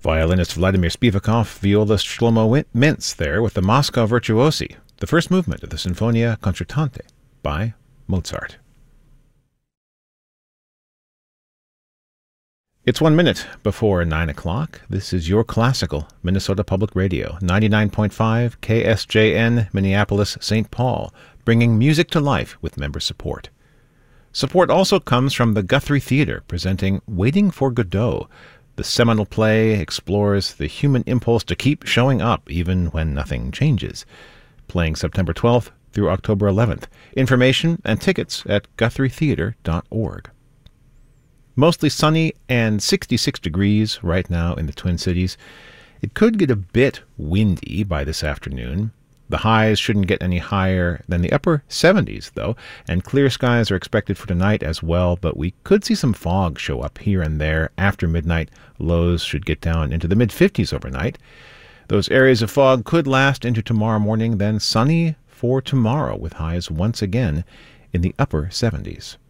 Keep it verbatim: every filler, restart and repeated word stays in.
Violinist Vladimir Spivakov, violist Shlomo Mintz there with the Moscow Virtuosi, the first movement of the Sinfonia Concertante by Mozart. It's one minute before nine o'clock. This is your classical Minnesota Public Radio, ninety-nine point five K S J N, Minneapolis, Saint Paul, bringing music to life with member support. Support also comes from the Guthrie Theater, presenting Waiting for Godot. The seminal play explores the human impulse to keep showing up even when nothing changes. Playing September twelfth through October eleventh. Information and tickets at guthrie theater dot org. Mostly sunny and sixty-six degrees right now in the Twin Cities. It could get a bit windy by this afternoon. The highs shouldn't get any higher than the upper seventies, though, and clear skies are expected for tonight as well, but we could see some fog show up here and there after midnight. Lows should get down into the mid-fifties overnight. Those areas of fog could last into tomorrow morning, then sunny for tomorrow with highs once again in the upper seventies.